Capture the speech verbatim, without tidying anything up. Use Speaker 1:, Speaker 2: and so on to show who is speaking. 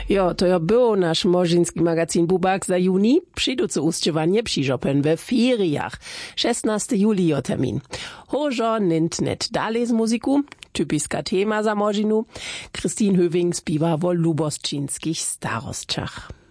Speaker 1: Jo, to jo był nasz morzyński magazyn Bubak za juni. Przyjduce uściewanie przyżopen we feriach. szesnastego juli jo termin. Hożo nint net dalej z muzyku. Typiska tema za morzinu. Christine Höving śpiewa wo lubosczynskich starostczach.